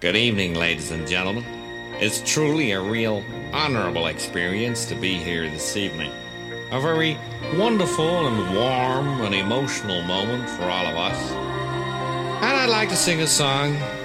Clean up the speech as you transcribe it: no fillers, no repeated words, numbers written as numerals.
Good evening, ladies and gentlemen. It's truly a real honorable experience to be here this evening. A very wonderful and warm and emotional moment for all of us. And I'd like to sing a song